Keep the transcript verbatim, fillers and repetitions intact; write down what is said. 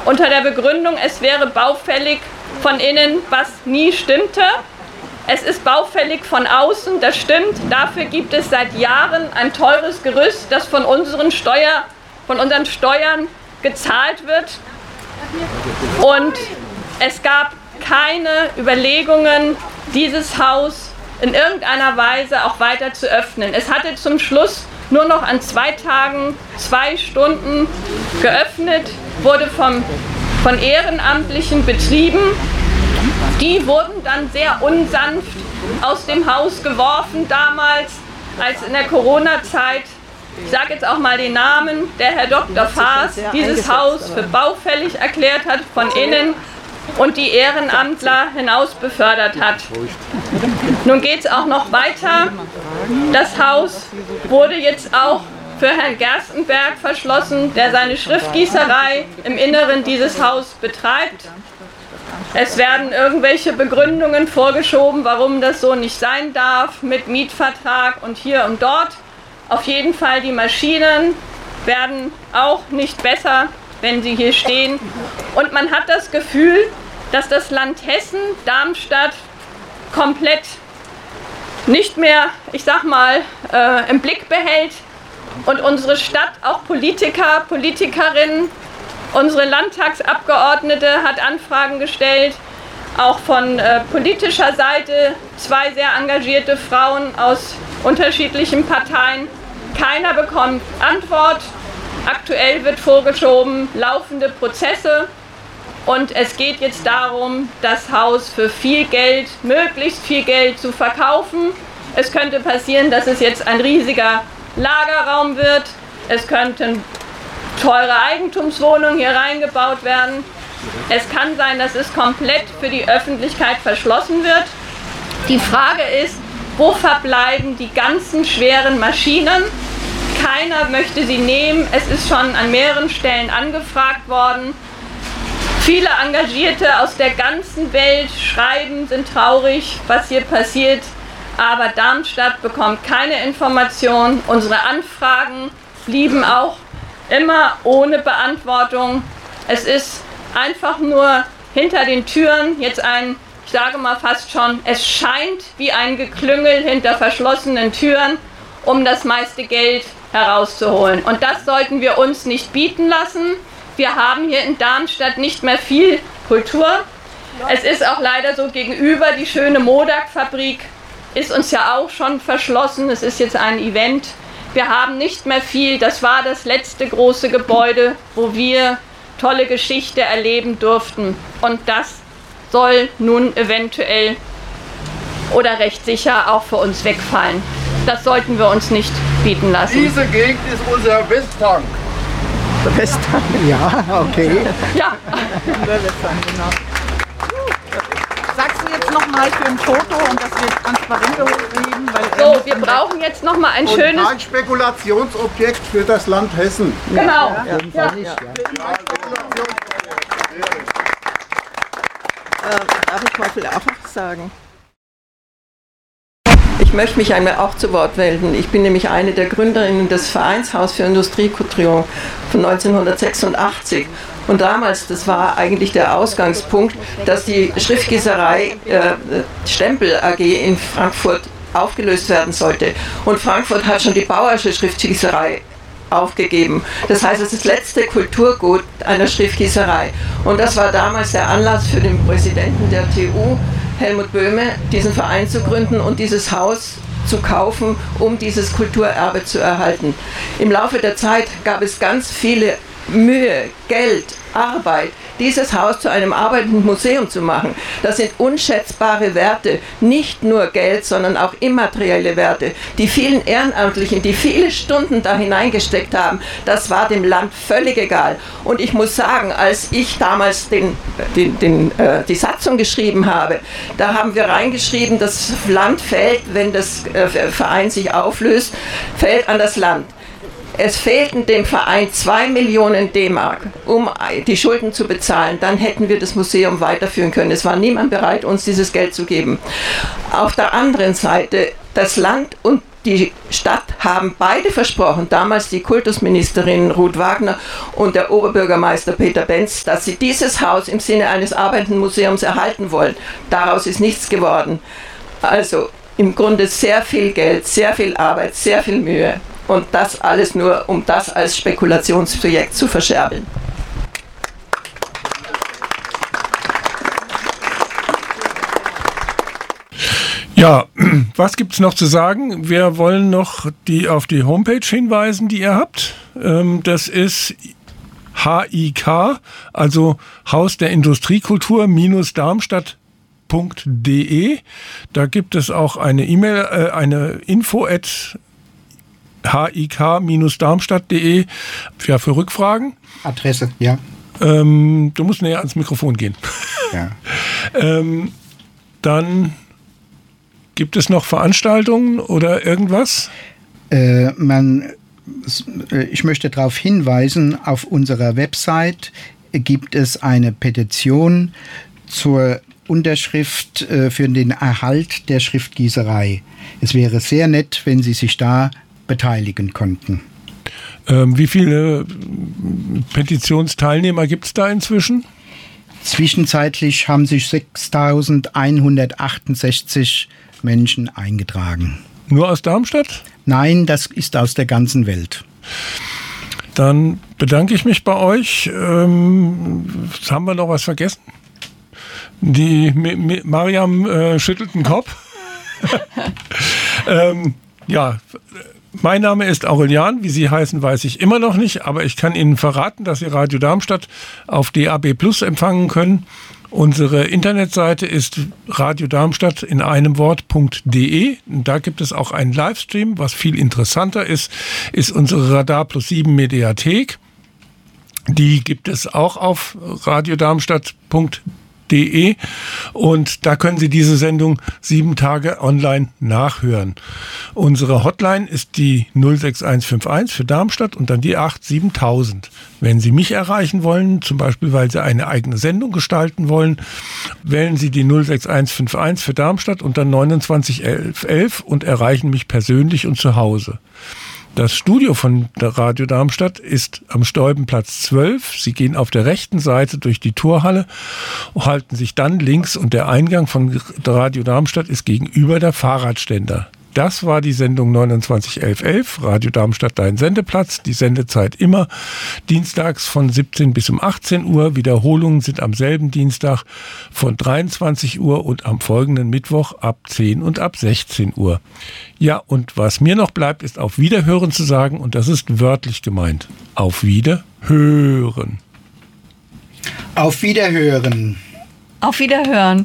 unter der Begründung, es wäre baufällig von innen, was nie stimmte. Es ist baufällig von außen, das stimmt. Dafür gibt es seit Jahren ein teures Gerüst, das von unseren, Steuer, von unseren Steuern gezahlt wird. Und es gab keine Überlegungen, dieses Haus in irgendeiner Weise auch weiter zu öffnen. Es hatte zum Schluss nur noch an zwei Tagen, zwei Stunden geöffnet, wurde vom, von Ehrenamtlichen betrieben. Die wurden dann sehr unsanft aus dem Haus geworfen damals, als in der Corona-Zeit, ich sage jetzt auch mal den Namen, der Herr Doktor Faas dieses Haus für baufällig erklärt hat von innen und die Ehrenamtler hinaus befördert hat. Nun geht es auch noch weiter. Das Haus wurde jetzt auch für Herrn Gerstenberg verschlossen, der seine Schriftgießerei im Inneren dieses Hauses betreibt. Es werden irgendwelche Begründungen vorgeschoben, warum das so nicht sein darf, mit Mietvertrag und hier und dort. Auf jeden Fall, die Maschinen werden auch nicht besser, wenn sie hier stehen. Und man hat das Gefühl, dass das Land Hessen, Darmstadt, komplett nicht mehr, ich sag mal, äh, im Blick behält und unsere Stadt, auch Politiker, Politikerinnen, unsere Landtagsabgeordnete hat Anfragen gestellt, auch von äh, politischer Seite, zwei sehr engagierte Frauen aus unterschiedlichen Parteien. Keiner bekommt Antwort. Aktuell wird vorgeschoben, laufende Prozesse. Und es geht jetzt darum, das Haus für viel Geld, möglichst viel Geld zu verkaufen. Es könnte passieren, dass es jetzt ein riesiger Lagerraum wird. Es könnten teure Eigentumswohnungen hier reingebaut werden. Es kann sein, dass es komplett für die Öffentlichkeit verschlossen wird. Die Frage ist, wo verbleiben die ganzen schweren Maschinen? Keiner möchte sie nehmen. Es ist schon an mehreren Stellen angefragt worden. Viele Engagierte aus der ganzen Welt schreiben, sind traurig, was hier passiert. Aber Darmstadt bekommt keine Information. Unsere Anfragen blieben auch immer ohne Beantwortung. Es ist einfach nur hinter den Türen jetzt ein, ich sage mal fast schon, es scheint wie ein Geklüngel hinter verschlossenen Türen, um das meiste Geld herauszuholen. Und das sollten wir uns nicht bieten lassen. Wir haben hier in Darmstadt nicht mehr viel Kultur. Es ist auch leider so, gegenüber die schöne Modak-Fabrik ist uns ja auch schon verschlossen. Es ist jetzt ein Event. Wir haben nicht mehr viel. Das war das letzte große Gebäude, wo wir tolle Geschichte erleben durften. Und das soll nun eventuell oder recht sicher auch für uns wegfallen. Das sollten wir uns nicht bieten lassen. Diese Gegend ist unser Westtank. Der Westtank, ja, okay. Ja. Sagst du jetzt nochmal für ein Foto und dass wir Transparente hochheben? Weil So, wir brauchen jetzt nochmal ein Und schönes... kein Spekulationsobjekt für das Land Hessen. Genau. Ja, auf jeden Fall Ja. nicht, ja. Äh, darf ich mal vielleicht auch was sagen? Ich möchte mich einmal auch zu Wort melden. Ich bin nämlich eine der Gründerinnen des Vereinshaus für Industriekultur von neunzehnhundertsechsundachtzig. Und damals, das war eigentlich der Ausgangspunkt, dass die Schriftgießerei äh, Stempel A G in Frankfurt aufgelöst werden sollte. Und Frankfurt hat schon die Bauersche Schriftgießerei aufgegeben. Das heißt, es ist das letzte Kulturgut einer Schriftgießerei. Und das war damals der Anlass für den Präsidenten der T U, Helmut Böhme, diesen Verein zu gründen und dieses Haus zu kaufen, um dieses Kulturerbe zu erhalten. Im Laufe der Zeit gab es ganz viele Mühe, Geld, Arbeit, dieses Haus zu einem arbeitenden Museum zu machen. Das sind unschätzbare Werte, nicht nur Geld, sondern auch immaterielle Werte. Die vielen Ehrenamtlichen, die viele Stunden da hineingesteckt haben, das war dem Land völlig egal. Und ich muss sagen, als ich damals den, den, den, äh, die Satzung geschrieben habe, da haben wir reingeschrieben, das Land fällt, wenn das äh, Verein sich auflöst, fällt an das Land. Es fehlten dem Verein zwei Millionen D-Mark, um die Schulden zu bezahlen. Dann hätten wir das Museum weiterführen können. Es war niemand bereit, uns dieses Geld zu geben. Auf der anderen Seite, das Land und die Stadt haben beide versprochen, damals die Kultusministerin Ruth Wagner und der Oberbürgermeister Peter Benz, dass sie dieses Haus im Sinne eines arbeitenden Museums erhalten wollen. Daraus ist nichts geworden. Also im Grunde sehr viel Geld, sehr viel Arbeit, sehr viel Mühe. Und das alles nur, um das als Spekulationsprojekt zu verscherbeln. Ja, was gibt es noch zu sagen? Wir wollen noch die, auf die Homepage hinweisen, die ihr habt. Ähm, das ist H I K, also Haus der Industriekultur minus Darmstadt punkt de. Da gibt es auch eine E-Mail, äh, eine info at h i k minus darmstadt punkt de ja, für Rückfragen. Adresse, ja. Ähm, du musst näher ans Mikrofon gehen. Ja. ähm, dann gibt es noch Veranstaltungen oder irgendwas? Äh, man, ich möchte darauf hinweisen, auf unserer Website gibt es eine Petition zur Unterschrift äh, für den Erhalt der Schriftgießerei. Es wäre sehr nett, wenn Sie sich da beteiligen konnten. Ähm, wie viele Petitionsteilnehmer gibt es da inzwischen? Zwischenzeitlich haben sich sechstausendeinhundertachtundsechzig Menschen eingetragen. Nur aus Darmstadt? Nein, das ist aus der ganzen Welt. Dann bedanke ich mich bei euch. Ähm, haben wir noch was vergessen? Die M- M- Mariam äh, schüttelt den Kopf. ähm, ja, mein Name ist Aurelian. Wie Sie heißen, weiß ich immer noch nicht. Aber ich kann Ihnen verraten, dass Sie Radio Darmstadt auf D A B Plus empfangen können. Unsere Internetseite ist radiodarmstadt in einem Wort.de. Da gibt es auch einen Livestream. Was viel interessanter ist, ist unsere Radar Plus sieben Mediathek. Die gibt es auch auf radiodarmstadt punkt de und da können Sie diese Sendung sieben Tage online nachhören. Unsere Hotline ist die null sechs eins fünf eins für Darmstadt und dann die acht siebentausend. Wenn Sie mich erreichen wollen, zum Beispiel weil Sie eine eigene Sendung gestalten wollen, wählen Sie die null sechs eins fünf eins für Darmstadt und dann neunundzwanzig elf elf und erreichen mich persönlich und zu Hause. Das Studio von der Radio Darmstadt ist am Stolpenplatz zwölf. Sie gehen auf der rechten Seite durch die Torhalle, halten sich dann links und der Eingang von Radio Darmstadt ist gegenüber der Fahrradständer. Das war die Sendung neunundzwanzig elf elf, Radio Darmstadt, dein Sendeplatz. Die Sendezeit immer dienstags von siebzehn bis um achtzehn Uhr. Wiederholungen sind am selben Dienstag von dreiundzwanzig Uhr und am folgenden Mittwoch ab zehn und ab sechzehn Uhr. Ja, und was mir noch bleibt, ist auf Wiederhören zu sagen und das ist wörtlich gemeint. Auf Wiederhören. Auf Wiederhören. Auf Wiederhören.